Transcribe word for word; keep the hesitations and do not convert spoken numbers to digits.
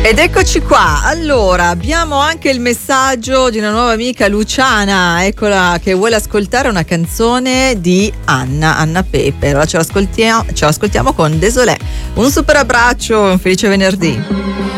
Ed eccoci qua, allora abbiamo anche il messaggio di una nuova amica, Luciana, eccola, che vuole ascoltare una canzone di Anna, Anna Pepe. Allora ce l'ascoltiamo, ce l'ascoltiamo con Désolé. Un super abbraccio, un felice venerdì.